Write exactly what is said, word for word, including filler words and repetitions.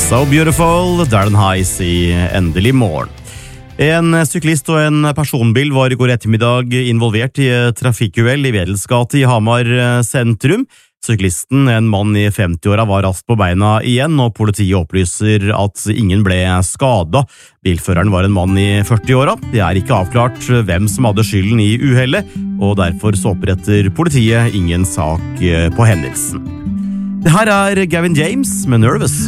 So Beautiful, Darren Heiss i Endelig morgen. En syklist og en personbil var i går ettermiddag involvert i trafikkuhell i Wedelsgate i Hamar sentrum. Syklisten, en mann i femti-åra, var raskt på beina igjen, og politiet opplyser at ingen ble skadet. Bilføreren var en mann i førti-åra. Det er ikke avklart hvem som hadde skylden i uhellet, og derfor så oppretter politiet ingen sak på hendelsen. Det her er Gavin James med Nervous.